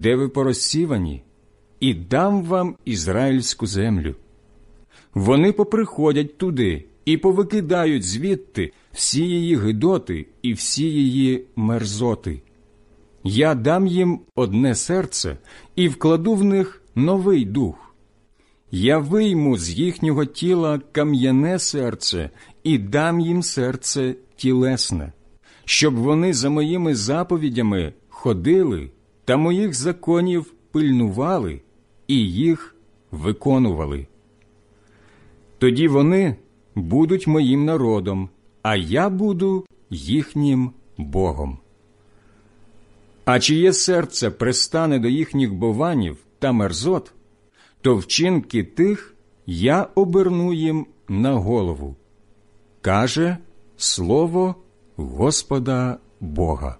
де ви порозсівані, і дам вам ізраїльську землю. Вони поприходять туди і повикидають звідти всі її гидоти і всі її мерзоти. Я дам їм одне серце і вкладу в них новий дух. Я вийму з їхнього тіла кам'яне серце і дам їм серце тілесне, щоб вони за моїми заповідями ходили та моїх законів пильнували і їх виконували. Тоді вони будуть моїм народом, а я буду їхнім Богом. А чиє серце пристане до їхніх бованів та мерзот, то вчинки тих я оберну їм на голову, каже слово Господа Бога.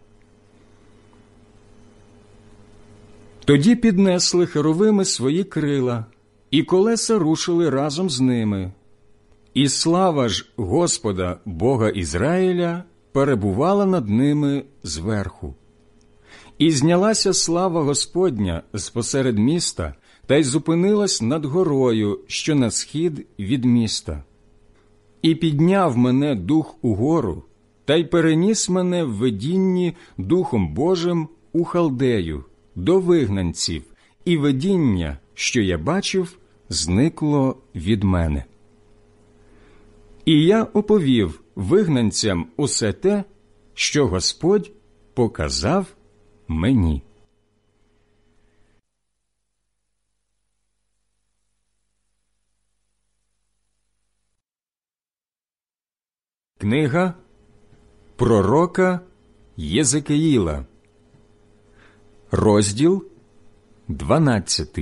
Тоді піднесли херовими свої крила, і колеса рушили разом з ними. І слава ж Господа Бога Ізраїля перебувала над ними зверху. І знялася слава Господня з-посеред міста, та й зупинилась над горою, що на схід від міста. І підняв мене Дух угору, та й переніс мене в видінні Духом Божим у Халдею, до вигнанців, і видіння, що я бачив, зникло від мене. І я оповів вигнанцям усе те, що Господь показав мені. Книга пророка Єзекіїла, розділ 12.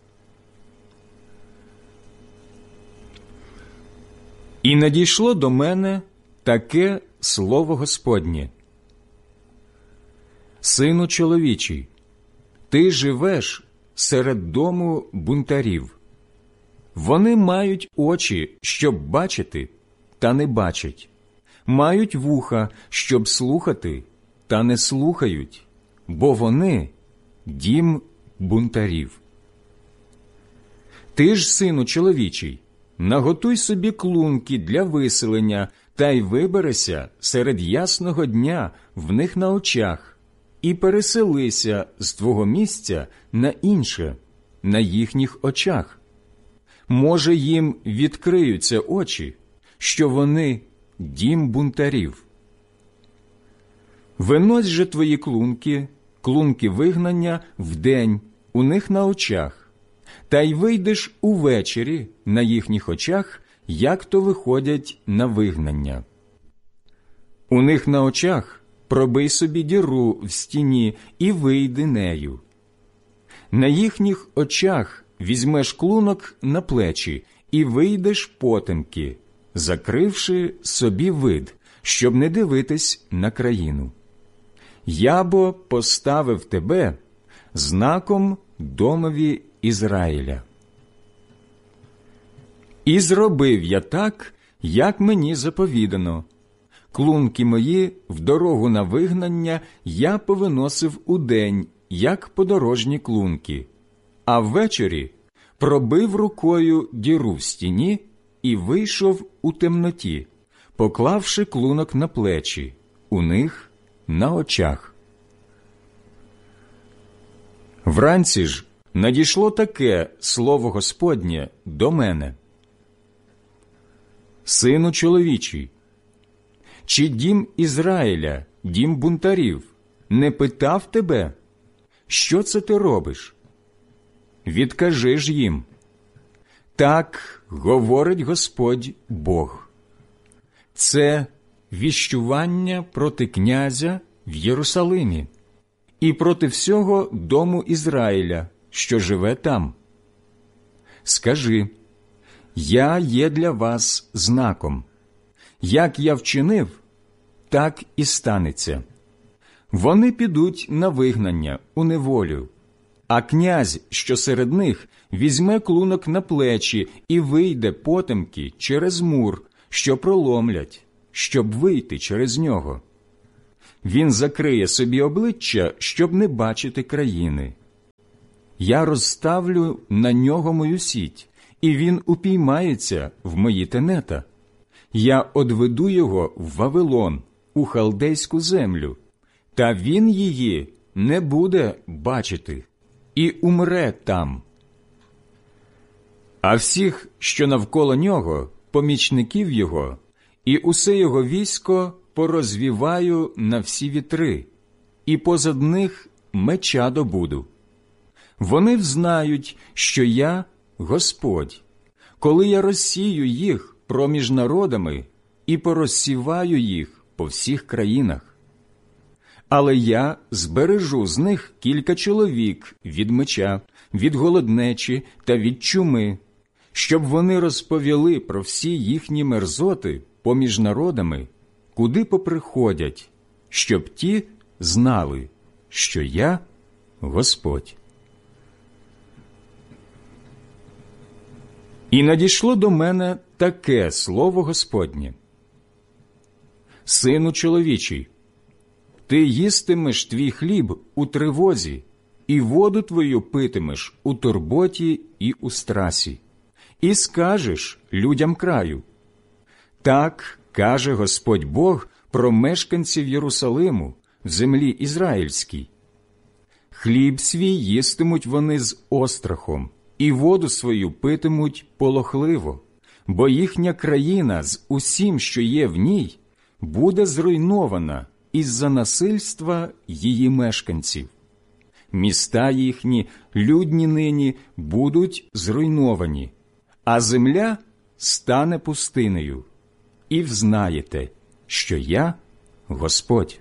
І надійшло до мене таке слово Господнє: «Сину чоловічий, ти живеш серед дому бунтарів. Вони мають очі, щоб бачити, та не бачать, мають вуха, щоб слухати, та не слухають, бо вони – дім бунтарів. Ти ж, сину чоловічий, наготуй собі клунки для виселення, та й виберися серед ясного дня в них на очах, і переселися з твого місця на інше, на їхніх очах. Може, їм відкриються очі, що вони – дім бунтарів. Винось же твої клунки, клунки вигнання вдень у них на очах, та й вийдеш увечері на їхніх очах, як то виходять на вигнання. У них на очах пробий собі діру в стіні і вийди нею. На їхніх очах візьмеш клунок на плечі і вийдеш потемки, закривши собі вид, щоб не дивитись на країну. Я бо поставив тебе знаком домові Ізраїля. І зробив я так, як мені заповідано. Клунки мої в дорогу на вигнання я повиносив удень, як подорожні клунки, а ввечері пробив рукою діру в стіні і вийшов у темноті, поклавши клунок на плечі, у них на очах. Вранці ж надійшло таке слово Господнє до мене: «Сину чоловічий, чи дім Ізраїля, дім бунтарів, не питав тебе, що це ти робиш? Відкажи ж їм. Так говорить Господь Бог. Це віщування проти князя в Єрусалимі і проти всього дому Ізраїля, що живе там. Скажи: я є для вас знаком. Як я вчинив, так і станеться. Вони підуть на вигнання, у неволю, а князь, що серед них, візьме клунок на плечі і вийде потемки через мур, що проломлять, щоб вийти через нього. Він закриє собі обличчя, щоб не бачити країни, я розставлю на нього мою сіть, і він упіймається в мої тенета. Я одведу його в Вавилон, у халдейську землю, та він її не буде бачити, і умре там. А всіх, що навколо нього, помічників його, і усе його військо порозвіваю на всі вітри, і позад них меча добуду. Вони взнають, що я Господь, коли я розсію їх проміж народами і порозсіваю їх по всіх країнах. Але я збережу з них кілька чоловік від меча, від голоднечі та від чуми, щоб вони розповіли про всі їхні мерзоти поміж народами, куди поприходять, щоб ті знали, що я Господь. І надійшло до мене таке слово Господнє: «Сину чоловічий, ти їстимеш твій хліб у тривозі, і воду твою питимеш у турботі і у страсі, і скажеш людям краю: так каже Господь Бог про мешканців Єрусалиму, в землі ізраїльській. Хліб свій їстимуть вони з острахом, і воду свою питимуть полохливо, бо їхня країна з усім, що є в ній, буде зруйнована із-за насильства її мешканців. Міста їхні, людні нині, будуть зруйновані, а земля стане пустинею. І взнаєте, що я Господь».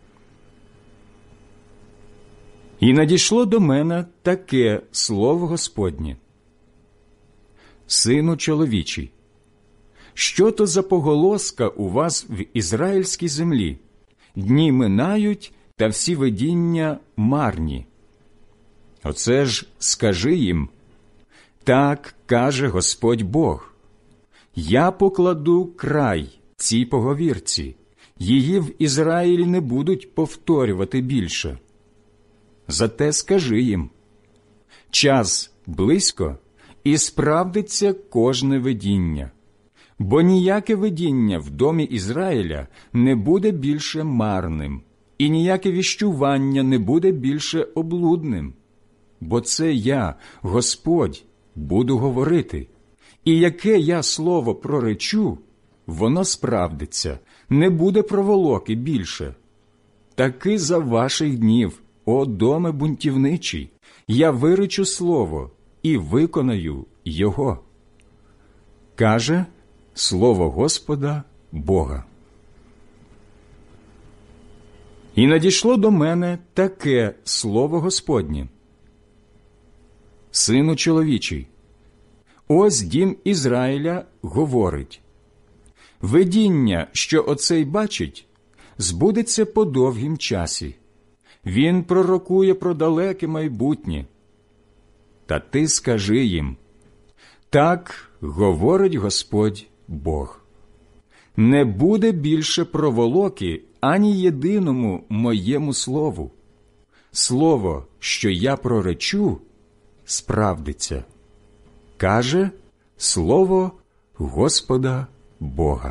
І надійшло до мене таке слово Господнє: «Сину чоловічий, що то за поголоска у вас в ізраїльській землі? Дні минають, та всі видіння марні. Оце ж скажи їм: так каже Господь Бог, я покладу край цій поговірці, її в Ізраїлі не будуть повторювати більше. Зате скажи їм: час близько, і справдиться кожне видіння, бо ніяке видіння в домі Ізраїля не буде більше марним, і ніяке віщування не буде більше облудним. Бо це я, Господь, буду говорити, і яке я слово проречу, воно справдиться, не буде проволоки більше. Таки за ваших днів, о доме бунтівничий, я виречу слово і виконаю його. Каже слово Господа Бога. І надійшло до мене таке слово Господнє: «Сину чоловічий, ось дім Ізраїля говорить: видіння, що оцей бачить, збудеться по довгім часі. Він пророкує про далеке майбутнє. Та ти скажи їм: так говорить Господь Бог. Не буде більше проволоки ані єдиному моєму слову. Слово, що я проречу, справдиться. Каже слово Господа Бога».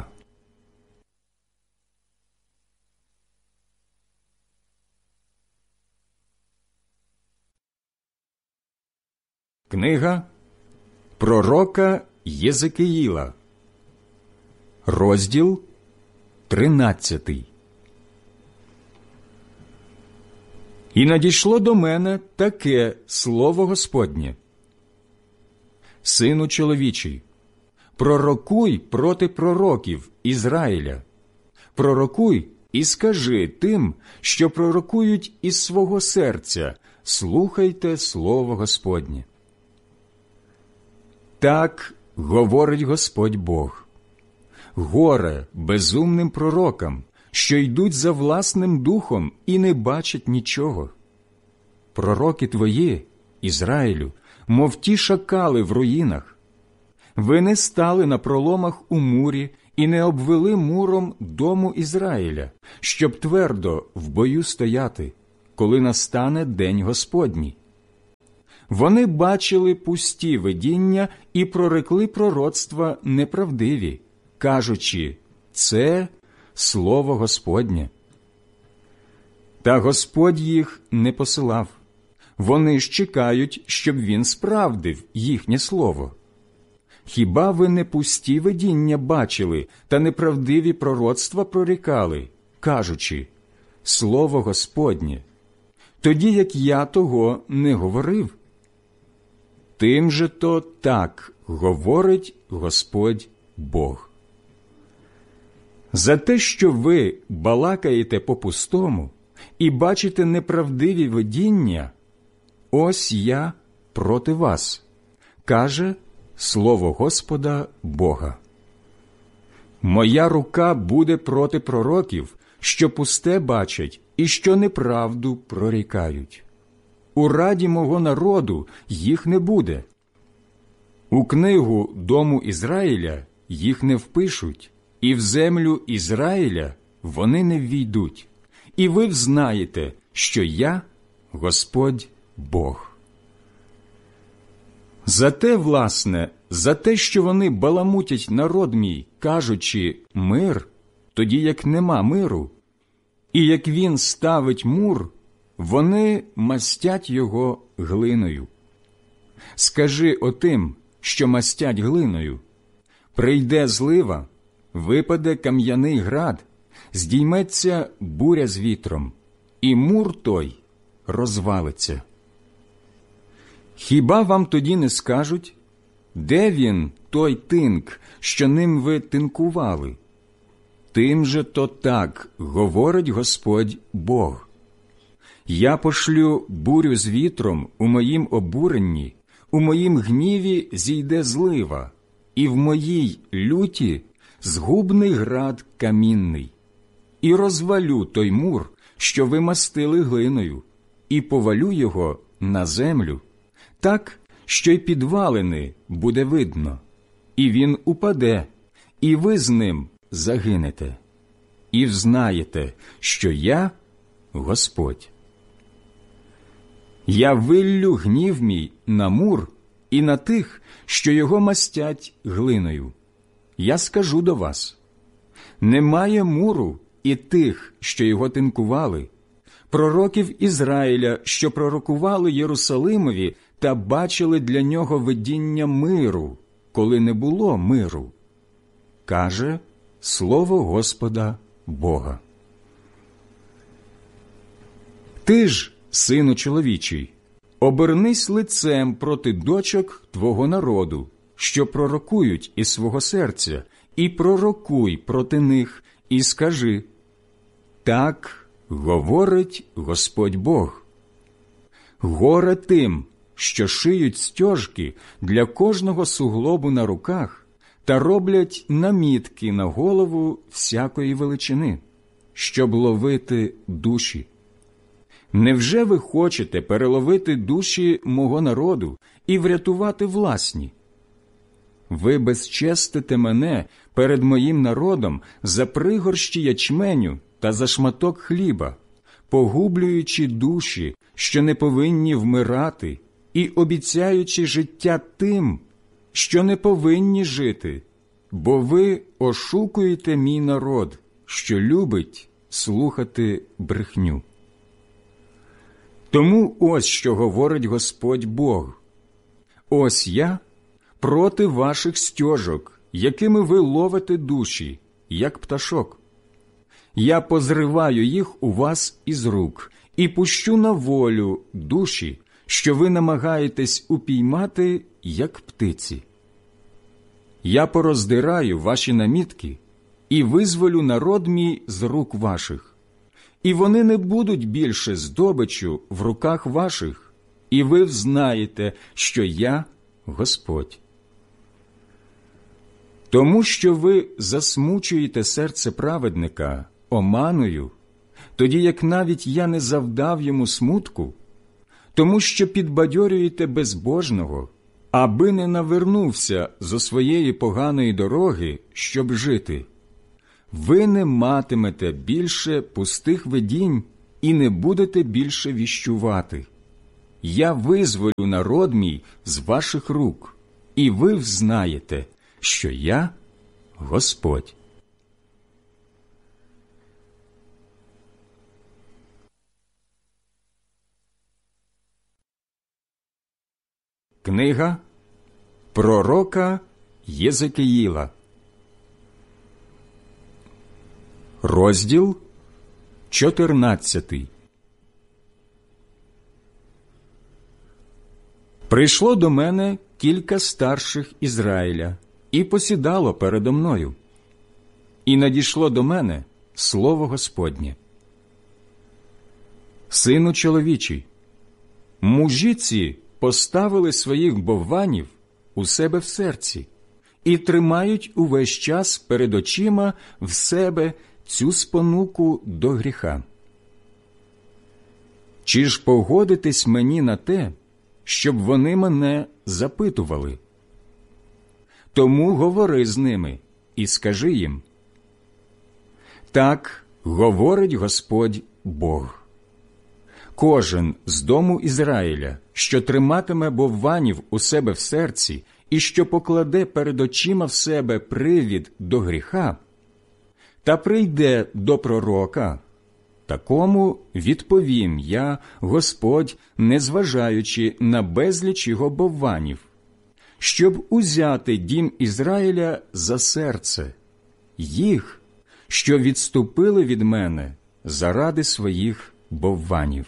Книга пророка Єзекиїла, розділ 13. І надійшло до мене таке слово Господнє: «Сину чоловічий, пророкуй проти пророків Ізраїля, пророкуй і скажи тим, що пророкують із свого серця: слухайте слово Господнє. Так говорить Господь Бог: горе безумним пророкам, що йдуть за власним духом і не бачать нічого. Пророки твої, Ізраїлю, мов ті шакали в руїнах. Ви не стали на проломах у мурі і не обвели муром дому Ізраїля, щоб твердо в бою стояти, коли настане день Господній. Вони бачили пусті видіння і прорекли пророцтва неправдиві, кажучи, це слово Господнє. Та Господь їх не посилав. Вони ж чекають, щоб він справдив їхнє слово. Хіба ви не пусті видіння бачили та неправдиві пророцтва прорікали, кажучи, слово Господнє, тоді як я того не говорив? Тим же то так говорить Господь Бог. За те, що ви балакаєте по-пустому і бачите неправдиві видіння, ось я проти вас, каже слово Господа Бога. Моя рука буде проти пророків, що пусте бачать і що неправду прорікають. У раді мого народу їх не буде. У книгу дому Ізраїля їх не впишуть, і в землю Ізраїля вони не ввійдуть. І ви взнаєте, що я – Господь Бог. За те, що вони баламутять народ мій, кажучи «мир», тоді як нема миру, і як він ставить мур, вони мастять його глиною. Скажи отим, що мастять глиною, прийде злива, випаде кам'яний град, здійметься буря з вітром, і мур той розвалиться. Хіба вам тоді не скажуть, де він, той тинк, що ним ви тинкували? Тим же то так говорить Господь Бог. Я пошлю бурю з вітром у моїм обуренні, у моїм гніві зійде злива, і в моїй люті згубний град камінний. І розвалю той мур, що ви мастили глиною, і повалю його на землю, так, що й підвалини буде видно, і він упаде, і ви з ним загинете, і взнаєте, що я – Господь. Я виллю гнів мій на мур і на тих, що його мастять глиною. Я скажу до вас, немає муру і тих, що його тинкували, пророків Ізраїля, що пророкували Єрусалимові та бачили для нього видіння миру, коли не було миру, каже слово Господа Бога. Ти ж, сину чоловічий, обернись лицем проти дочок твого народу, що пророкують із свого серця, і пророкуй проти них, і скажи, так говорить Господь Бог. Горе тим, що шиють стяжки для кожного суглобу на руках та роблять намітки на голову всякої величини, щоб ловити душі. Невже ви хочете переловити душі мого народу і врятувати власні? Ви безчестите мене перед моїм народом за пригорщі ячменю та за шматок хліба, погублюючи душі, що не повинні вмирати, і обіцяючи життя тим, що не повинні жити, бо ви ошукуєте мій народ, що любить слухати брехню. Тому ось що говорить Господь Бог. Ось я проти ваших стяжок, якими ви ловите душі, як пташок. Я позриваю їх у вас із рук і пущу на волю душі, що ви намагаєтесь упіймати, як птиці. Я пороздираю ваші намітки і визволю народ мій з рук ваших. І вони не будуть більше здобичу в руках ваших, і ви взнаєте, що я Господь. Тому що ви засмучуєте серце праведника оманою, тоді як навіть я не завдав йому смутку, тому що підбадьорюєте безбожного, аби не навернувся зо своєї поганої дороги, щоб жити. Ви не матимете більше пустих видінь і не будете більше віщувати. я визволю народ мій з ваших рук, і ви взнаєте, що я Господь». Книга пророка Єзекіїла, розділ 14. Прийшло до мене кілька старших Ізраїля і посідало передо мною. І надійшло до мене слово Господнє: «Сину чоловічий, мужі ці поставили своїх бовванів у себе в серці і тримають увесь час перед очима в себе цю спонуку до гріха. Чи ж погодитесь мені на те, щоб вони мене запитували? Тому говори з ними і скажи їм: так говорить Господь Бог. Кожен з дому Ізраїля, що триматиме бовванів у себе в серці і що покладе перед очима в себе привід до гріха, та прийде до пророка, такому відповім я, Господь, незважаючи на безліч його бовванів, щоб узяти дім Ізраїля за серце, їх, що відступили від мене заради своїх бовванів.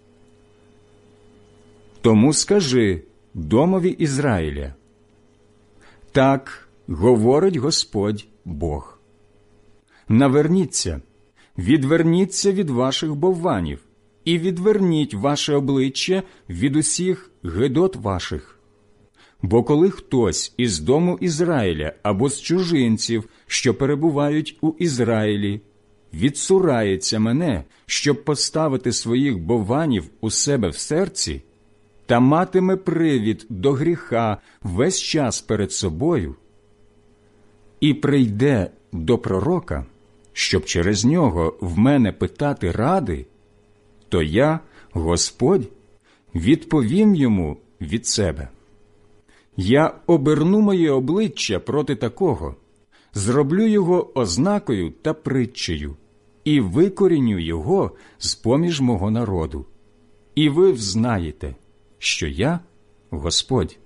Тому скажи домові Ізраїля: так говорить Господь Бог. Наверніться, відверніться від ваших бовванів і відверніть ваше обличчя від усіх гидот ваших. Бо коли хтось із дому Ізраїля або з чужинців, що перебувають у Ізраїлі, відсурається мене, щоб поставити своїх бовванів у себе в серці, та матиме привід до гріха весь час перед собою, і прийде до пророка, щоб через нього в мене питати ради, то я, Господь, відповім йому від себе. Я оберну моє обличчя проти такого, зроблю його ознакою та притчею, і викоріню його з-поміж мого народу. І ви взнаєте, що я Господь.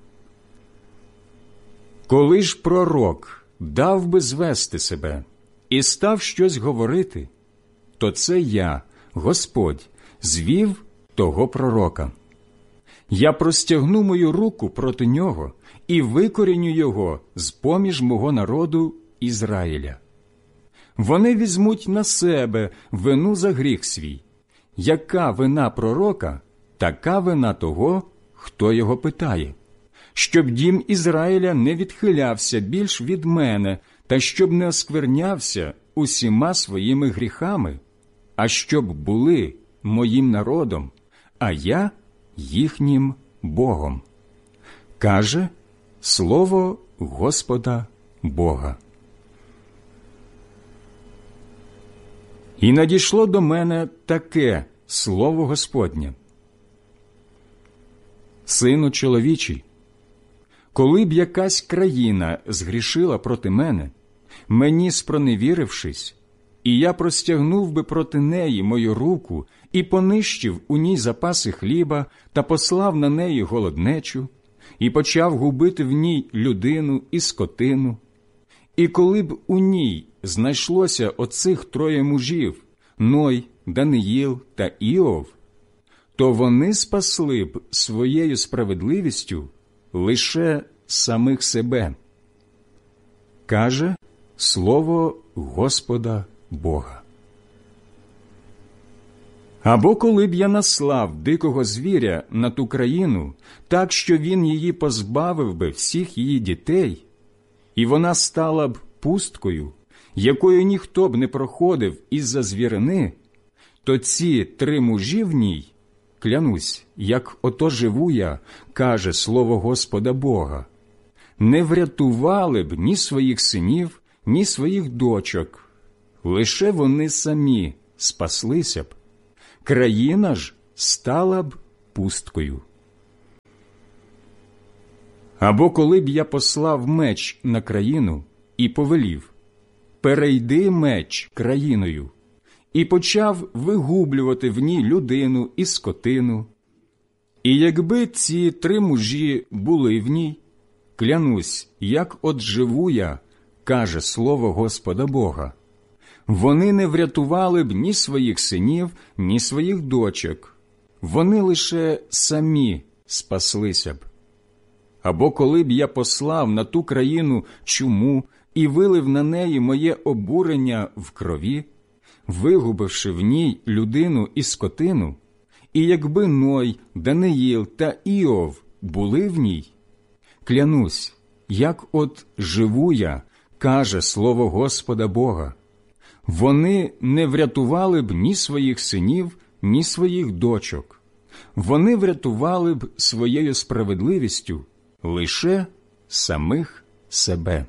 Коли ж пророк дав би звести себе і став щось говорити, то це я, Господь, звів того пророка. Я простягну мою руку проти нього і викоріню його з-поміж мого народу Ізраїля. Вони візьмуть на себе вину за гріх свій. Яка вина пророка, така вина того, хто його питає, щоб дім Ізраїля не відхилявся більш від мене, та щоб не осквернявся усіма своїми гріхами, а щоб були моїм народом, а я їхнім Богом. Каже слово Господа Бога. І надійшло до мене таке слово Господнє: «Сину чоловічий, коли б якась країна згрішила проти мене, мені спроневірившись, і я простягнув би проти неї мою руку і понищив у ній запаси хліба та послав на неї голоднечу, і почав губити в ній людину і скотину, і коли б у ній знайшлося оцих троє мужів – Ной, Даниїл та Іов, то вони спасли б своєю справедливістю лише самих себе. Каже слово Господа Бога. Або коли б я наслав дикого звіря на ту країну, так, що він її позбавив би всіх її дітей, і вона стала б пусткою, якою ніхто б не проходив із-за звірини, то ці три мужі в ній, клянусь, як ото живу я, каже слово Господа Бога, не врятували б ні своїх синів, ні своїх дочок, лише вони самі спаслися б. Країна ж стала б пусткою. Або коли б я послав меч на країну і повелів: перейди меч країною, і почав вигублювати в ній людину і скотину. І якби ці 3 мужі були в ній, клянусь, як от живу я, каже слово Господа Бога, вони не врятували б ні своїх синів, ні своїх дочок, вони лише самі спаслися б. Або коли б я послав на ту країну чуму і вилив на неї моє обурення в крові, вигубивши в ній людину і скотину, і якби Ной, Даниїл та Іов були в ній, клянусь, як от живу я, каже слово Господа Бога, вони не врятували б ні своїх синів, ні своїх дочок, вони врятували б своєю справедливістю лише самих себе.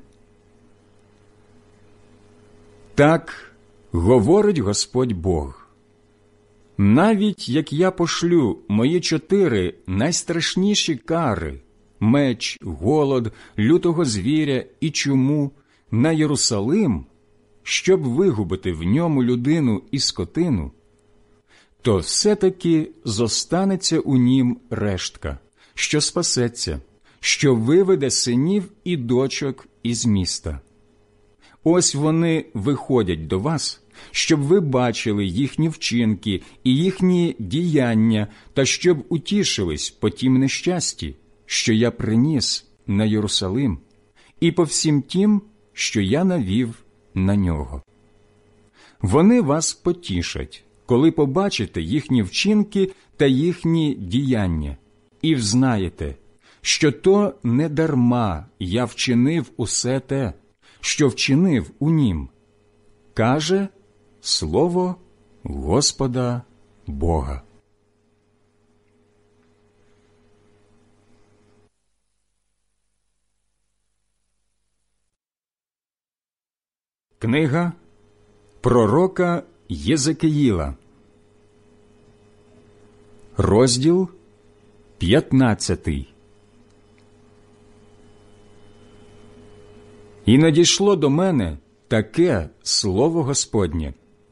Так говорить Господь Бог. Навіть як я пошлю мої 4 найстрашніші кари – меч, голод, лютого звіря і чуму – на Єрусалим, щоб вигубити в ньому людину і скотину, то все-таки зостанеться у нім рештка, що спасеться, що виведе синів і дочок із міста. Ось вони виходять до вас, щоб ви бачили їхні вчинки і їхні діяння, та щоб утішились по тім нещасті, що я приніс на Єрусалим, і по всім тім, що я навів на нього. Вони вас потішать, коли побачите їхні вчинки та їхні діяння, і взнаєте, що то не дарма я вчинив усе те, що вчинив у нім, каже слово Господа Бога. Книга пророка Єзекиїла, розділ 15. І надійшло до мене таке слово Господнє.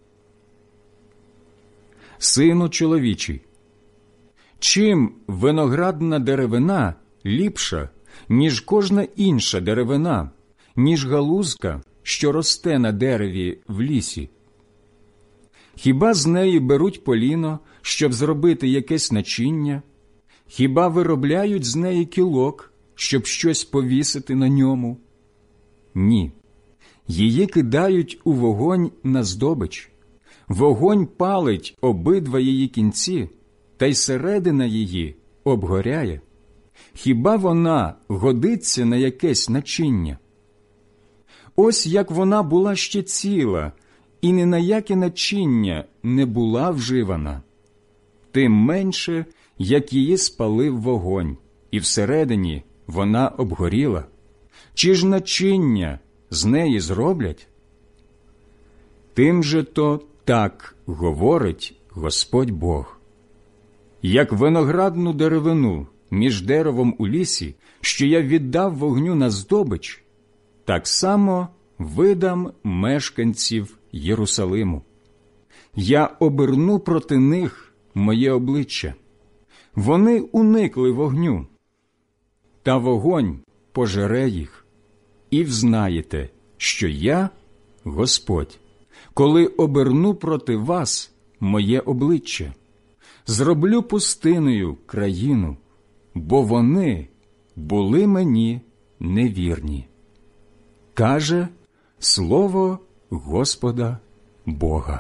Сину чоловічий, чим виноградна деревина ліпша, ніж кожна інша деревина, ніж галузка, що росте на дереві в лісі? Хіба з неї беруть поліно, щоб зробити якесь начиння? Хіба виробляють з неї кілок, щоб щось повісити на ньому? Ні. Її кидають у вогонь на здобич. Вогонь палить обидва її кінці, та й середина її обгоряє. Хіба вона годиться на якесь начиння? Ось як вона була ще ціла, і ні на яке начиння не була вживана, тим менше, як її спалив вогонь, і всередині вона обгоріла. Чи ж начиння з неї зроблять? Тим же то так говорить Господь Бог. Як виноградну деревину між деревом у лісі, що я віддав вогню на здобич, так само видам мешканців Єрусалиму. Я оберну проти них моє обличчя. Вони уникли вогню, та вогонь пожере їх. І взнаєте, що я, Господь, коли оберну проти вас моє обличчя, зроблю пустиною країну, бо вони були мені невірні. Каже слово Господа Бога.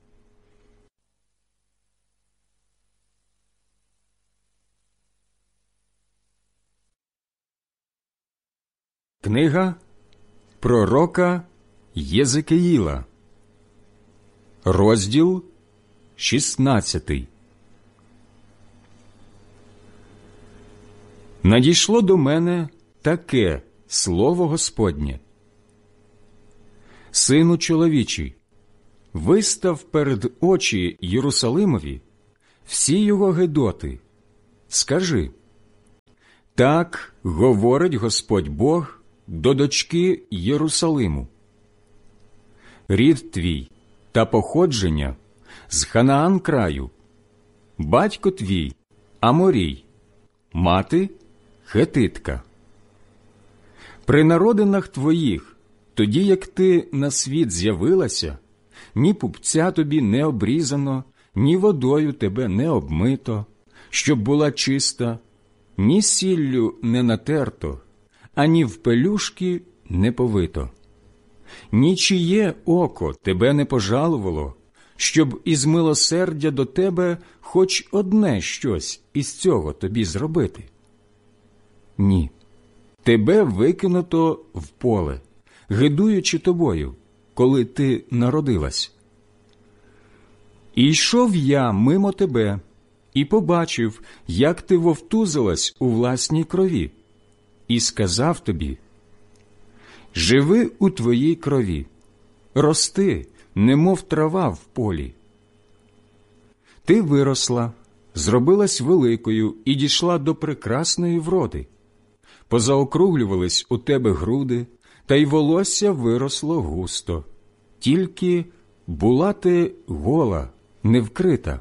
Книга пророка Єзекиїла, розділ 16. Надійшло до мене таке слово Господнє. Сину чоловічий, вистав перед очі Єрусалимові всі його гидоти, скажи: так говорить Господь Бог до дочки Єрусалиму. Рід твій та походження з Ханаан краю, батько твій Аморій, мати Хетитка. При народинах твоїх, тоді як ти на світ з'явилася, ні пупця тобі не обрізано, ні водою тебе не обмито, щоб була чиста, ні сіллю не натерто, ані в пелюшки не повито. Нічиє око тебе не пожалувало, щоб із милосердя до тебе хоч одне щось із цього тобі зробити. Ні, тебе викинуто в поле, гидуючи тобою, коли ти народилась. І йшов я мимо тебе, і побачив, як ти вовтузилась у власній крові, і сказав тобі: живи у твоїй крові, рости, немов трава в полі. Ти виросла, зробилась великою і дійшла до прекрасної вроди. Позаокруглювались у тебе груди, та й волосся виросло густо. Тільки була ти гола, не вкрита.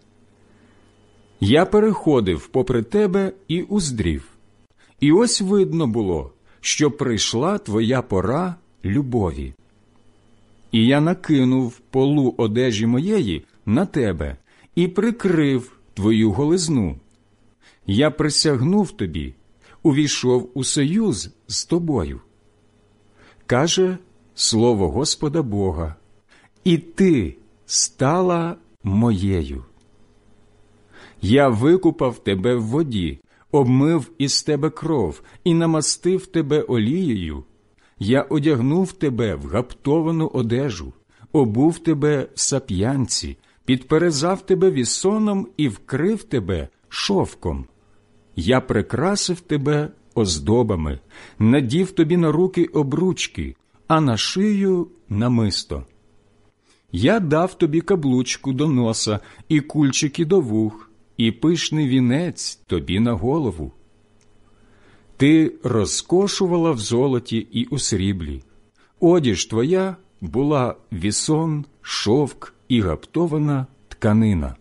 Я переходив попри тебе і уздрів. І ось видно було, що прийшла твоя пора любові. І я накинув полу одежі моєї на тебе і прикрив твою голизну. Я присягнув тобі, увійшов у союз з тобою. Каже слово Господа Бога: і ти стала моєю. Я викупав тебе в воді, обмив із тебе кров і намастив тебе олією. Я одягнув тебе в гаптовану одежу, обув тебе в сап'янці, підперезав тебе вісоном і вкрив тебе шовком. Я прикрасив тебе оздобами, надів тобі на руки обручки, а на шию намисто. Я дав тобі каблучку до носа і кульчики до вух, і пишний вінець тобі на голову. Ти розкошувала в золоті і у сріблі. Одіж твоя була вісон, шовк і гаптована тканина.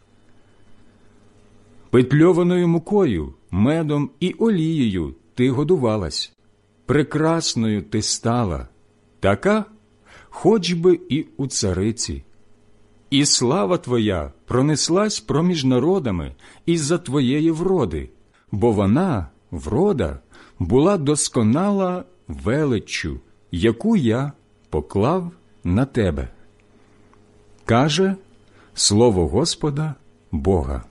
Петльованою мукою, медом і олією ти годувалась. Прекрасною ти стала, така, хоч би і у цариці. І слава твоя пронеслась проміж народами із-за твоєї вроди, бо вона, врода, була досконала величчю, яку я поклав на тебе. Каже слово Господа Бога.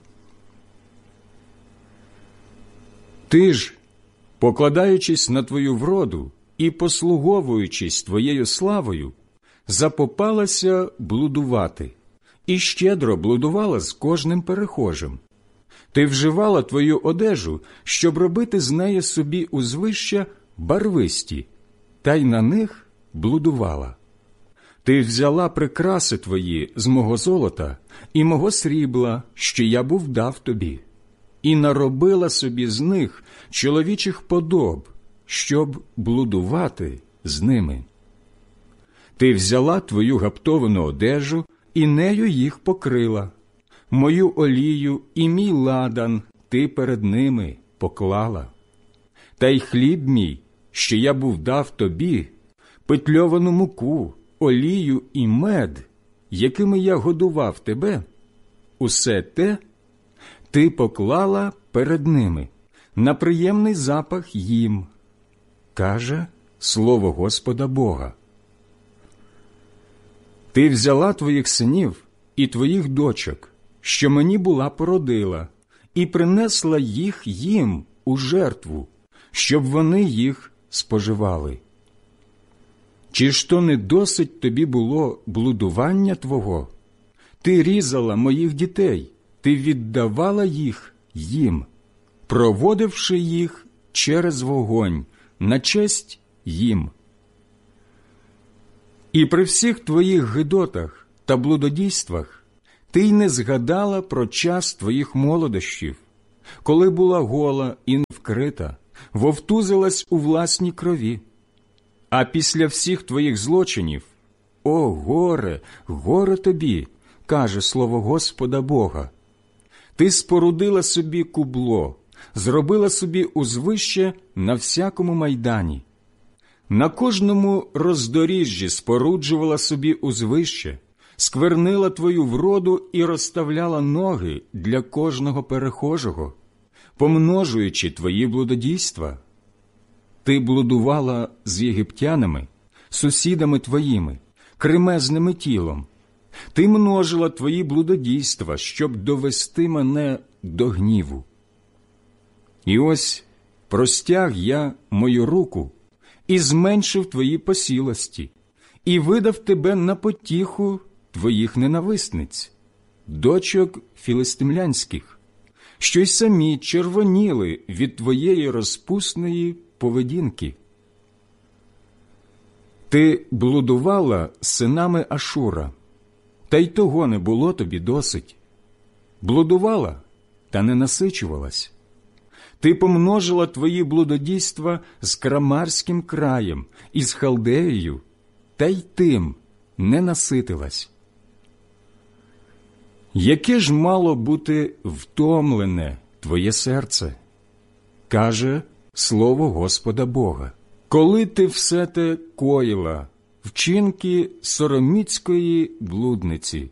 Ти ж, покладаючись на твою вроду і послуговуючись твоєю славою, запопалася блудувати, і щедро блудувала з кожним перехожим. Ти вживала твою одежу, щоб робити з неї собі узвища барвисті, та й на них блудувала. Ти взяла прикраси твої з мого золота і мого срібла, що я був дав тобі, і наробила собі з них чоловічих подоб, щоб блудувати з ними. Ти взяла твою гаптовану одежу і нею їх покрила. Мою олію і мій ладан ти перед ними поклала. Та й хліб мій, що я був дав тобі, петльовану муку, олію і мед, якими я годував тебе, усе те ти поклала перед ними, на приємний запах їм, каже слово Господа Бога. Ти взяла твоїх синів і твоїх дочок, що мені була породила, і принесла їх їм у жертву, щоб вони їх споживали. Чи ж то не досить тобі було блудування твого? Ти різала моїх дітей, ти віддавала їх їм, проводивши їх через вогонь, на честь їм. І при всіх твоїх гидотах та блудодійствах ти й не згадала про час твоїх молодощів, коли була гола і не вкрита, вовтузилась у власній крові. А після всіх твоїх злочинів, о горе, горе тобі, каже слово Господа Бога. Ти спорудила собі кубло, зробила собі узвище на всякому майдані. На кожному роздоріжжі споруджувала собі узвище, сквернила твою вроду і розставляла ноги для кожного перехожого, помножуючи твої блудодійства. Ти блудувала з єгиптянами, сусідами твоїми, кремезними тілом. Ти множила твої блудодійства, щоб довести мене до гніву. І ось простяг я мою руку і зменшив твої посілості, і видав тебе на потіху твоїх ненависниць, дочок філистимлянських, що й самі червоніли від твоєї розпусної поведінки. Ти блудувала з синами Ашура, та й того не було тобі досить. Блудувала, та не насичувалась. Ти помножила твої блудодійства з Крамарським краєм і з Халдеєю, та й тим не наситилась. Яке ж мало бути втомлене твоє серце, каже слово Господа Бога, коли ти все те коїла, вчинки сороміцької блудниці.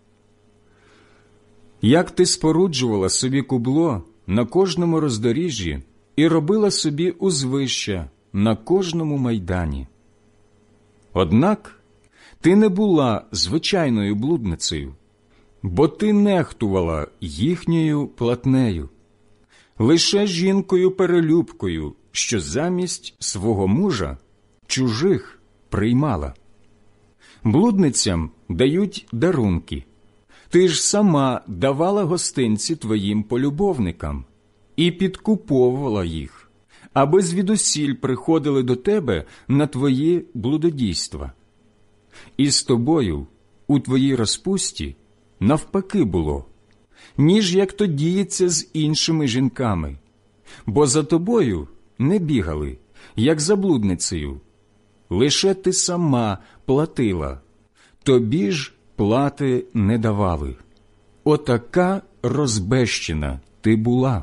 Як ти споруджувала собі кубло на кожному роздоріжжі і робила собі узвища на кожному майдані. Однак ти не була звичайною блудницею, бо ти нехтувала їхньою платнею, лише жінкою-перелюбкою, що замість свого мужа чужих приймала. Блудницям дають дарунки. Ти ж сама давала гостинці твоїм полюбовникам і підкуповувала їх, аби звідусіль приходили до тебе на твої блудодійства. І з тобою у твоїй розпусті навпаки було, ніж як то діється з іншими жінками, бо за тобою не бігали, як за блудницею. Лише ти сама платила, тобі ж плати не давали. Отака розбещена ти була.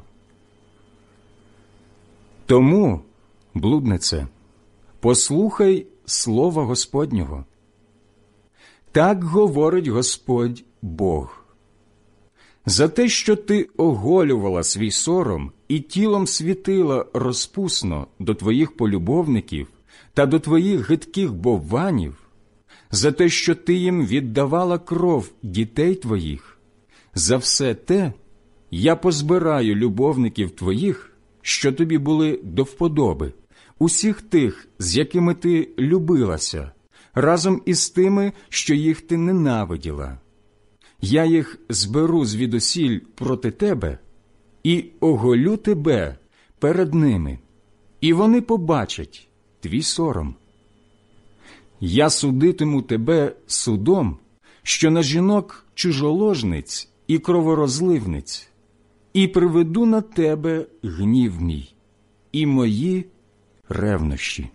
Тому, блуднице, послухай слова Господнього. Так говорить Господь Бог. За те, що ти оголювала свій сором і тілом світила розпусно до твоїх полюбовників та до твоїх гидких бовванів, за те, що ти їм віддавала кров дітей твоїх, за все те я позбираю любовників твоїх, що тобі були до вподоби, усіх тих, з якими ти любилася, разом із тими, що їх ти ненавиділа. Я їх зберу звідусіль проти тебе і оголю тебе перед ними, і вони побачать твій сором. Я судитиму тебе судом, що на жінок чужоложниць і кроворозливниць, і приведу на тебе гнів мій і мої ревнощі.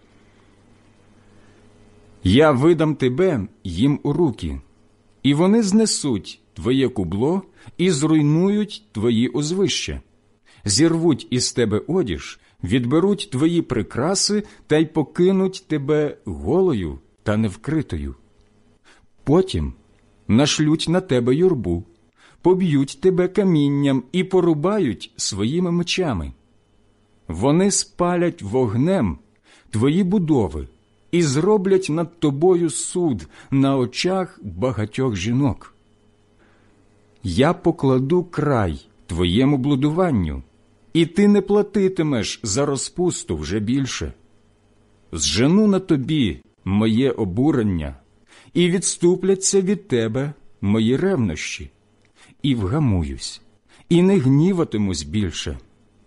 Я видам тебе їм у руки, і вони знесуть твоє кубло і зруйнують твої узвища, зірвуть із тебе одіж, відберуть твої прикраси та й покинуть тебе голою та невкритою. Потім нашлють на тебе юрбу, поб'ють тебе камінням і порубають своїми мечами. Вони спалять вогнем твої будови і зроблять над тобою суд на очах багатьох жінок. Я покладу край твоєму блудуванню, і ти не платитимеш за розпусту вже більше. Зжену на тобі моє обурення, і відступляться від тебе мої ревнощі, і вгамуюсь, і не гніватимусь більше.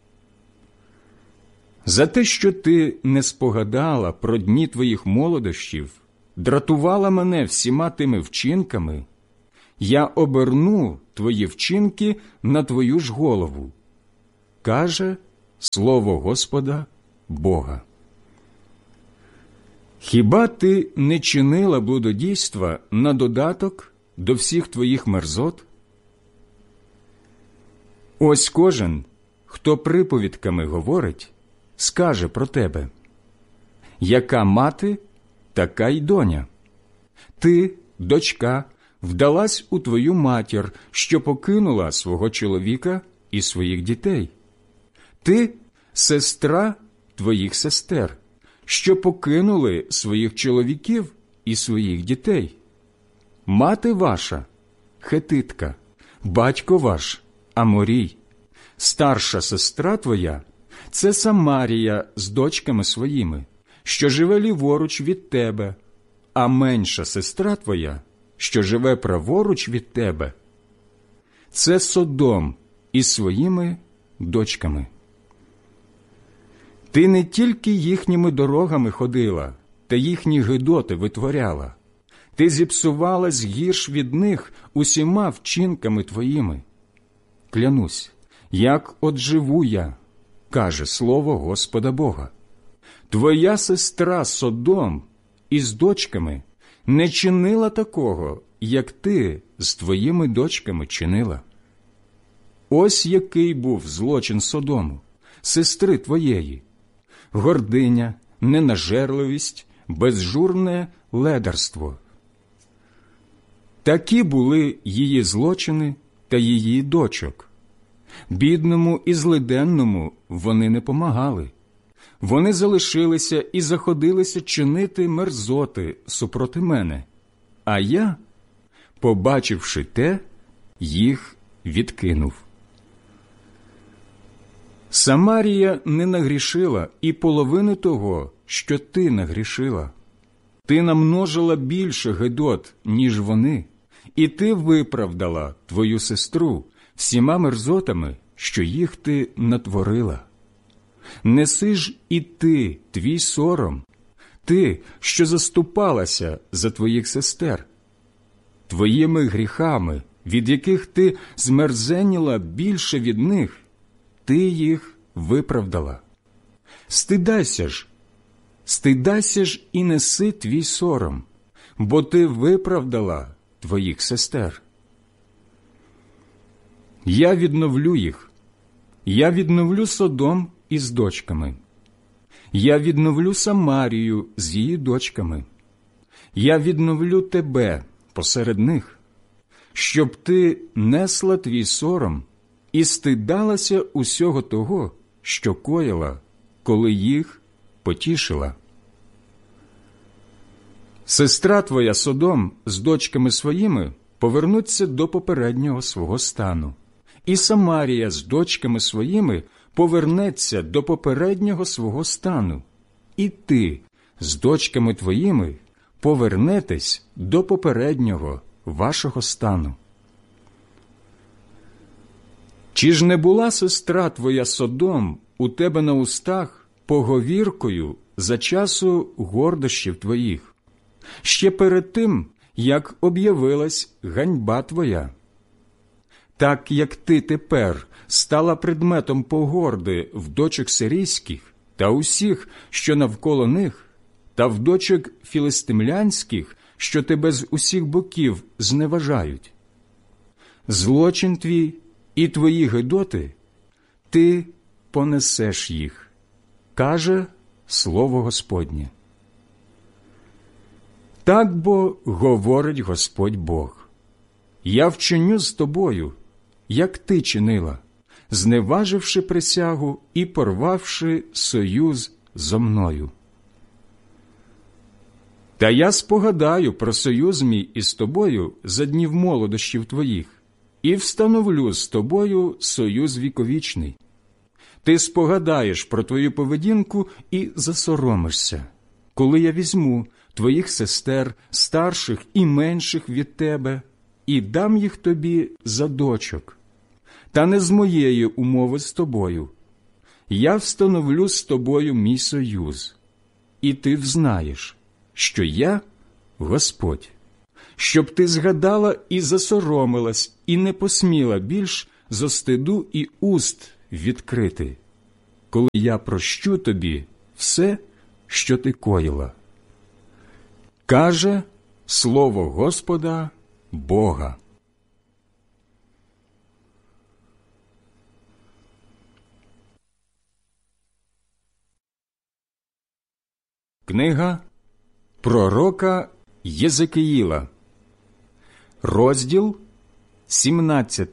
За те, що ти не спогадала про дні твоїх молодощів, дратувала мене всіма тими вчинками, я оберну твої вчинки на твою ж голову, каже слово Господа Бога. Хіба ти не чинила блудодійства на додаток до всіх твоїх мерзот? Ось кожен, хто приповідками говорить, скаже про тебе: яка мати, така й доня. Ти, дочка, вдалась у твою матір, що покинула свого чоловіка і своїх дітей. Ти – сестра твоїх сестер, що покинули своїх чоловіків і своїх дітей. Мати ваша – хетитка, батько ваш – Аморій, старша сестра твоя – це Самарія з дочками своїми, що живе ліворуч від тебе, а менша сестра твоя, що живе праворуч від тебе, це Содом із своїми дочками. Ти не тільки їхніми дорогами ходила, та їхні гидоти витворяла. Ти зіпсувалась гірш від них усіма вчинками твоїми. Клянусь, як от живу я, каже слово Господа Бога. Твоя сестра Содом із дочками не чинила такого, як ти з твоїми дочками чинила. Ось який був злочин Содому, сестри твоєї: гординя, ненажерливість, безжурне ледарство. Такі були її злочини та її дочок. Бідному і злиденному вони не помагали. Вони залишилися і заходилися чинити мерзоти супроти мене, а я, побачивши те, їх відкинув. Самарія не нагрішила і половини того, що ти нагрішила. Ти намножила більше гидот, ніж вони, і ти виправдала твою сестру всіма мерзотами, що їх ти натворила. Неси ж і ти твій сором, ти, що заступалася за твоїх сестер. Твоїми гріхами, від яких ти змерзеніла більше від них, ти їх виправдала. Стидайся ж і неси твій сором, бо ти виправдала твоїх сестер. Я відновлю їх, я відновлю Содом із дочками, я відновлю Самарію з її дочками, я відновлю тебе посеред них, щоб ти несла твій сором і стидалася усього того, що коїла, коли їх потішила. Сестра твоя Содом з дочками своїми повернуться до попереднього свого стану, і Самарія з дочками своїми повернеться до попереднього свого стану, і ти з дочками твоїми повернетесь до попереднього вашого стану. Чи ж не була сестра твоя Содом у тебе на устах поговіркою за часу гордощів твоїх, ще перед тим, як об'явилась ганьба твоя? Так, як ти тепер стала предметом погорди в дочок сирійських та усіх, що навколо них, та в дочок філистимлянських, що тебе з усіх боків зневажають. Злочин твій і твої гидоти, ти понесеш їх, каже слово Господнє. Так бо говорить Господь Бог: я вчиню з тобою, як ти чинила, зневаживши присягу і порвавши союз зо мною. Та я спогадаю про союз мій із тобою за днів молодощів твоїх, і встановлю з тобою союз віковічний. Ти спогадаєш про твою поведінку і засоромишся, коли я візьму твоїх сестер, старших і менших від тебе, і дам їх тобі за дочок. Та не з моєї умови з тобою. Я встановлю з тобою мій союз, і ти взнаєш, що я Господь, щоб ти згадала і засоромилась, і не посміла більш зо стиду і уст відкрити, коли я прощу тобі все, що ти коїла. Каже слово Господа Бога. Книга пророка Єзекиїла, розділ 17.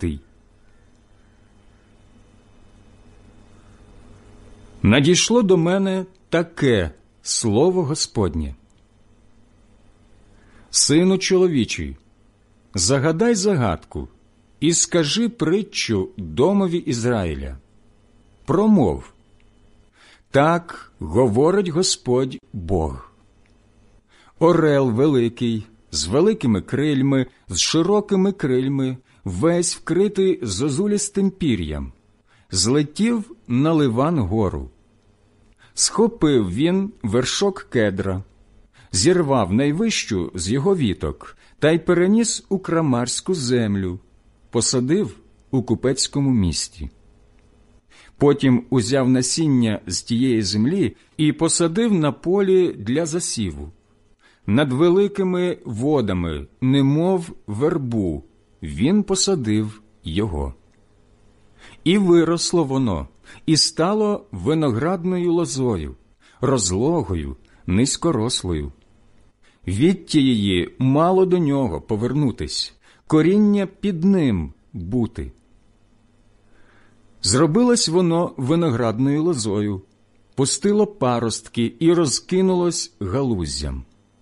Надійшло до мене таке слово Господнє. Сину чоловічий, загадай загадку і скажи притчу домові Ізраїля. Промов. Так говорить Господь Бог. Орел великий, з великими крильми, з широкими крильми, весь вкритий зозулістим пір'ям, злетів на Ливан гору. Схопив він вершок кедра, зірвав найвищу з його віток та й переніс у крамарську землю, посадив у купецькому місті. Потім узяв насіння з тієї землі і посадив на полі для засіву. Над великими водами, немов вербу, він посадив його. І виросло воно, і стало виноградною лозою, розлогою, низькорослою. Віття її мало до нього повернутись, коріння під ним бути. Зробилось воно виноградною лозою, пустило паростки і розкинулось галуздям.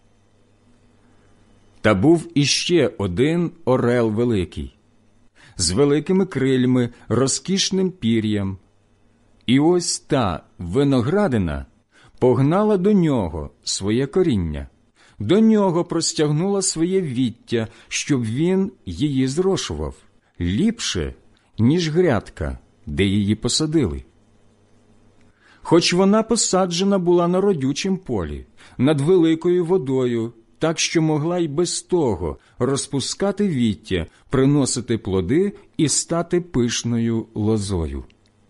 Та був іще один орел великий, з великими крильми, розкішним пір'ям. І ось та виноградина погнала до нього своє коріння, до нього простягнула своє віття, щоб він її зрошував, ліпше, ніж грядка, де її посадили. Хоч вона посаджена була на родючім полі, над великою водою, так що могла й без того розпускати віття, приносити плоди і стати пишною лозою.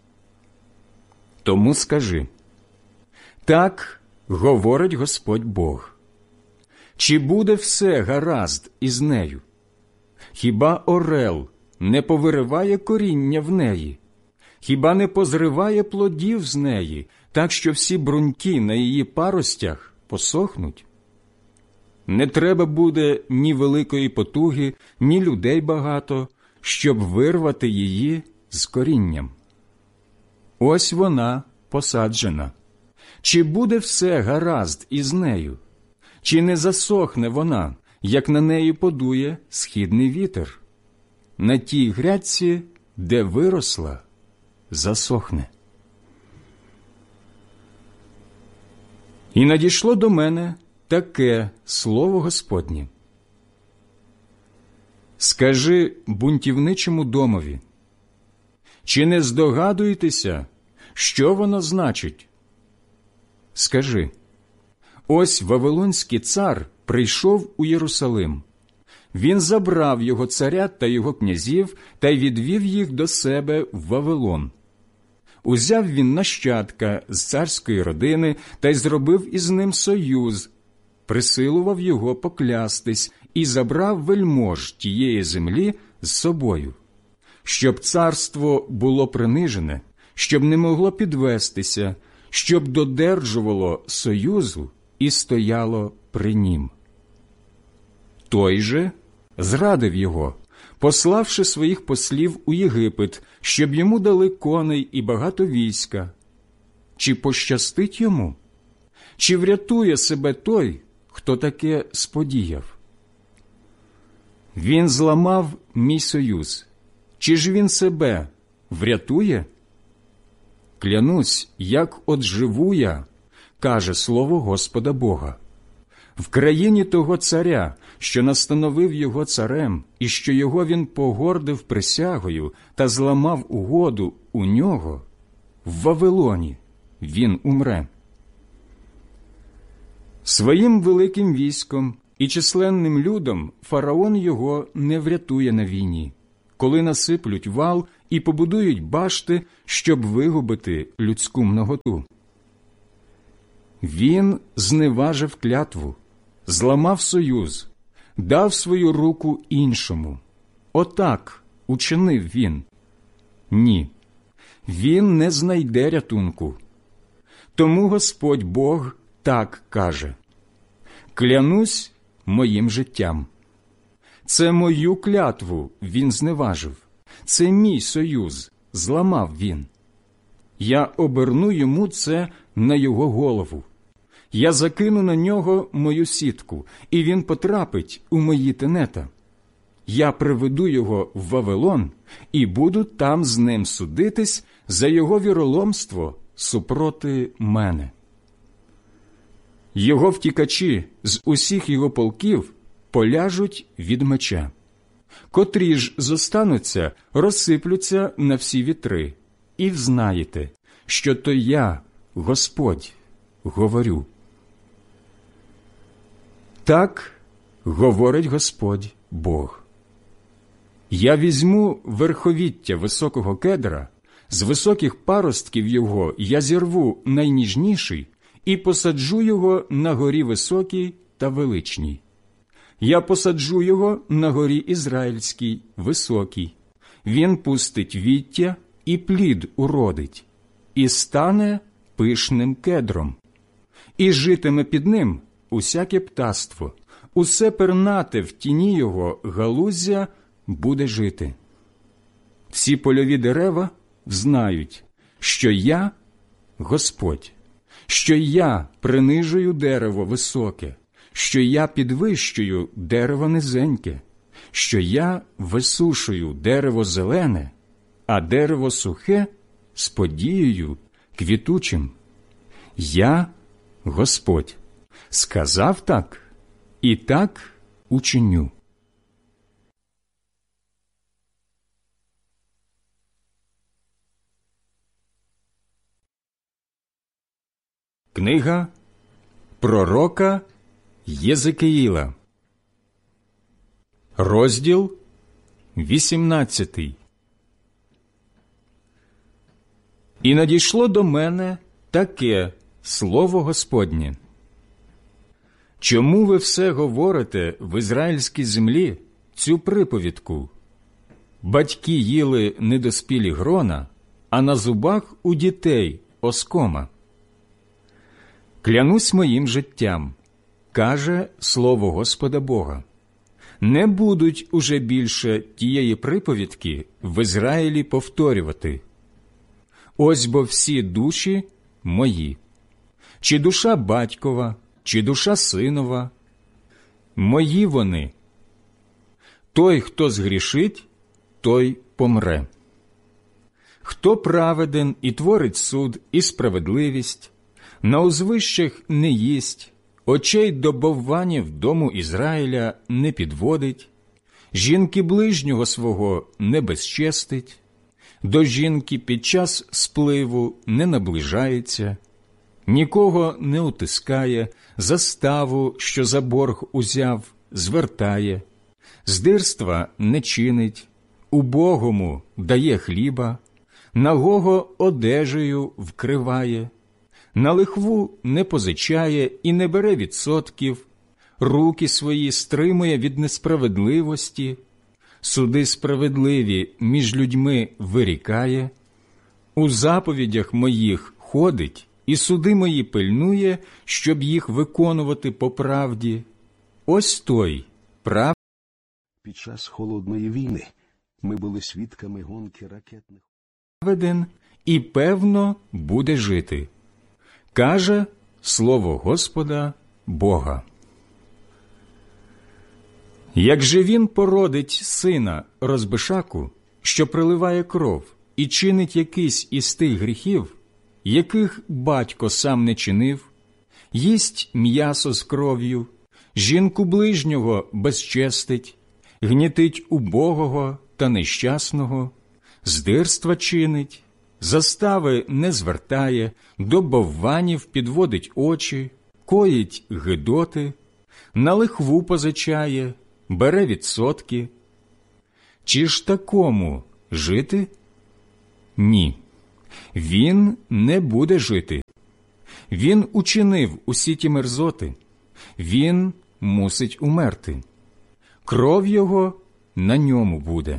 Тому скажи, так говорить Господь Бог. Чи буде все гаразд із нею? Хіба орел не повириває коріння в неї? Хіба не позриває плодів з неї, так що всі бруньки на її паростях посохнуть? Не треба буде ні великої потуги, ні людей багато, щоб вирвати її з корінням. Ось вона посаджена. Чи буде все гаразд із нею? Чи не засохне вона, як на неї подує східний вітер? На тій грядці, де виросла, засохне. І надійшло до мене таке слово Господнє. Скажи бунтівничому домові, чи не здогадуєтеся, що воно значить? Скажи, ось Вавилонський цар прийшов у Єрусалим. Він забрав його царя та його князів та й відвів їх до себе в Вавилон. Узяв він нащадка з царської родини та й зробив із ним союз, присилував його поклястись і забрав вельмож тієї землі з собою, щоб царство було принижене, щоб не могло підвестися, щоб додержувало союзу і стояло при нім. Той же зрадив його, пославши своїх послів у Єгипет, щоб йому дали коней і багато війська. Чи пощастить йому? Чи врятує себе той, хто таке сподіяв? Він зламав мій союз. Чи ж він себе врятує? Клянусь, як от живу я, каже слово Господа Бога. В країні того царя, що настановив його царем, і що його він погордив присягою та зламав угоду у нього, в Вавилоні він умре. Своїм великим військом і численним людом фараон його не врятує на війні, коли насиплють вал і побудують башти, щоб вигубити людську многоту. Він зневажив клятву, зламав союз, дав свою руку іншому. Отак учинив він. Ні, він не знайде рятунку. Тому Господь Бог так каже: «Клянусь моїм життям». Це мою клятву він зневажив, це мій союз зламав він. Я оберну йому це на його голову. Я закину на нього мою сітку, і він потрапить у мої тенета. Я приведу його в Вавилон і буду там з ним судитись за його віроломство супроти мене. Його втікачі з усіх його полків поляжуть від меча. Котрі ж зостануться, розсиплються на всі вітри. І взнаєте, що то я, Господь, говорю. Так говорить Господь Бог. Я візьму верховіття високого кедра, з високих паростків його я зірву найніжніший і посаджу його на горі високій та величній. Я посаджу його на горі Ізраїльській, високій. Він пустить віття і плід уродить, і стане пишним кедром. І житиме під ним усяке птаство, усе пернате в тіні його галуздя буде жити. Всі польові дерева знають, що я Господь, що я принижую дерево високе, що я підвищую дерево низеньке, що я висушую дерево зелене, а дерево сухе з подією квітучим. Я Господь сказав так, і так учиню. Книга пророка Єзекіїла, розділ 18. І надійшло до мене таке слово Господнє. Чому ви все говорите в ізраїльській землі цю приповідку? Батьки їли недоспілі грона, а на зубах у дітей оскома. Клянусь моїм життям, каже слово Господа Бога, не будуть уже більше тієї приповідки в Ізраїлі повторювати. Ось бо всі душі мої, чи душа батькова, чи душа синова, мої вони. Той, хто згрішить, той помре. Хто праведен і творить суд і справедливість, на узвищах не їсть, очей до бовванів дому Ізраїля не підводить, жінки ближнього свого не безчестить, до жінки під час спливу не наближається, нікого не утискає, заставу, що за борг узяв, звертає, здирства не чинить, убогому дає хліба, нагого одежею вкриває, на лихву не позичає і не бере відсотків, руки свої стримує від несправедливості, суди справедливі між людьми вирікає, у заповідях моїх ходить і суди мої пильнує, щоб їх виконувати по правді. Ось той прав. Під час холодної війни ми були свідками гонки ракетних. Праведен і певно буде жити, каже слово Господа Бога. Як же він породить сина розбишаку, що проливає кров і чинить якийсь із тих гріхів, яких батько сам не чинив, їсть м'ясо з кров'ю, жінку ближнього безчестить, гнітить убогого та нещасного, здирства чинить, застави не звертає, до бовванів підводить очі, коїть гидоти, на лихву позичає, бере відсотки. Чи ж такому жити? Ні, він не буде жити. Він учинив усі ті мерзоти. Він мусить умерти. Кров його на ньому буде.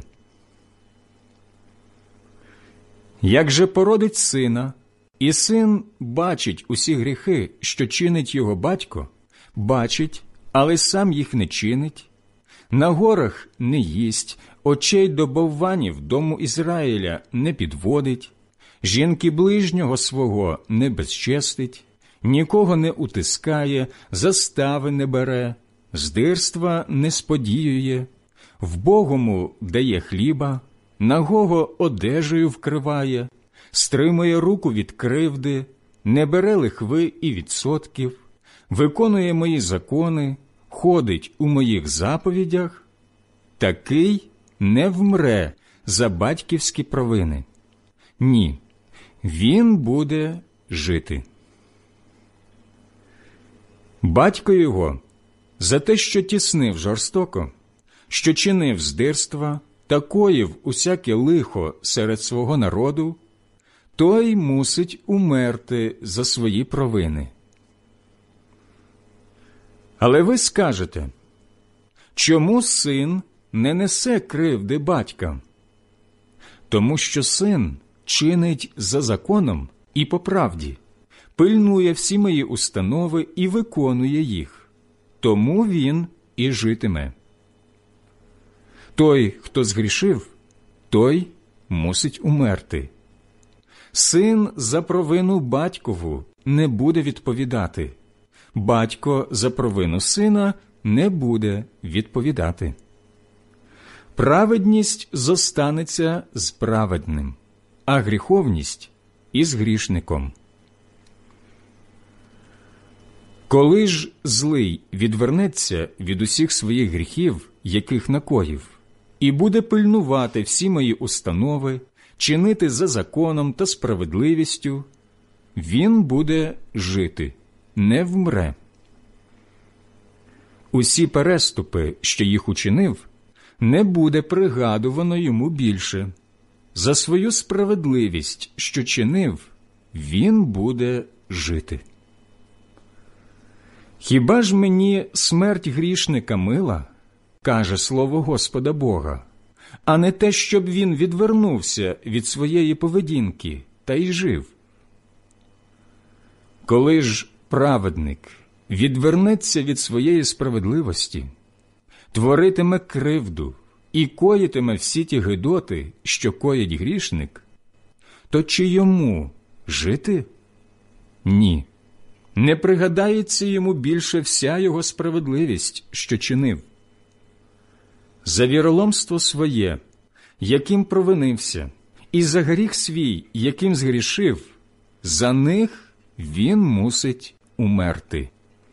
Як же породить сина, і син бачить усі гріхи, що чинить його батько, бачить, але сам їх не чинить, на горах не їсть, очей до бовванів дому Ізраїля не підводить, жінки ближнього свого не безчестить, нікого не утискає, застави не бере, здирства не сподіює, вбогому дає хліба, нагого одежею вкриває, стримує руку від кривди, не бере лихви і відсотків, виконує мої закони, ходить у моїх заповідях, такий не вмре за батьківські провини. Ні, він буде жити. Батько його за те, що тіснив жорстоко, що чинив здирства та коїв усяке лихо серед свого народу, той мусить умерти за свої провини. Але ви скажете, чому син не несе кривди батька? Тому що син чинить за законом і по правді, пильнує всі мої установи і виконує їх, тому він і житиме. Той, хто згрішив, той мусить умерти. Син за провину батькову не буде відповідати, батько за провину сина не буде відповідати. Праведність зостанеться з праведним, а гріховність – із грішником. Коли ж злий відвернеться від усіх своїх гріхів, яких накоїв, і буде пильнувати всі мої установи, чинити за законом та справедливістю, він буде жити, не вмре. Усі переступи, що їх учинив, не буде пригадувано йому більше. За свою справедливість, що чинив, він буде жити. Хіба ж мені смерть грішника мила, каже слово Господа Бога, а не те, щоб він відвернувся від своєї поведінки та й жив? Коли ж праведник відвернеться від своєї справедливості, творитиме кривду і коїтиме всі ті гидоти, що коїть грішник, то чи йому жити? Ні. Не пригадається йому більше вся його справедливість, що чинив. За віроломство своє, яким провинився, і за гріх свій, яким згрішив, за них він мусить умерти.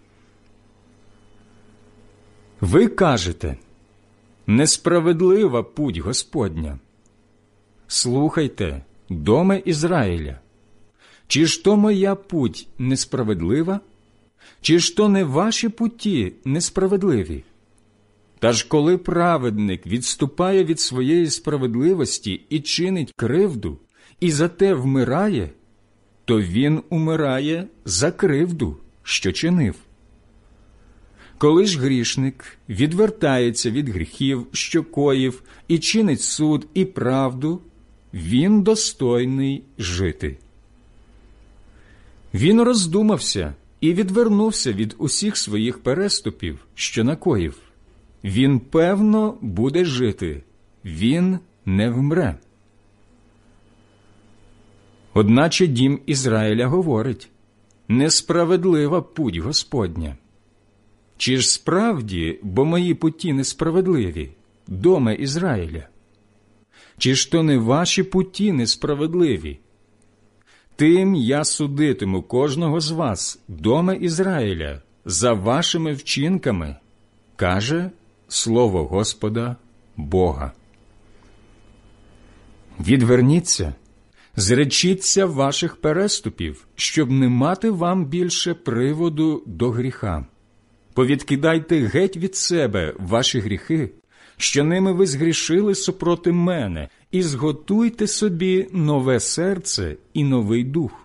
Ви кажете, несправедлива путь Господня. Слухайте, доме Ізраїля, чи ж то моя путь несправедлива? Чи ж то не ваші путі несправедливі? Та ж коли праведник відступає від своєї справедливості і чинить кривду, і за те вмирає, то він умирає за кривду, що чинив. Коли ж грішник відвертається від гріхів, що коїв, і чинить суд і правду, він достойний жити. Він роздумався і відвернувся від усіх своїх переступів, що накоїв. Він, певно, буде жити, він не вмре. Одначе дім Ізраїля говорить, несправедлива путь Господня. Чи ж справді, бо мої путі несправедливі, доме Ізраїля? Чи ж то не ваші путі несправедливі? Тим я судитиму кожного з вас, доме Ізраїля, за вашими вчинками, каже слово Господа Бога. Відверніться, зречіться ваших переступів, щоб не мати вам більше приводу до гріха. Повідкидайте геть від себе ваші гріхи, що ними ви згрішили супроти мене, і зготуйте собі нове серце і новий дух.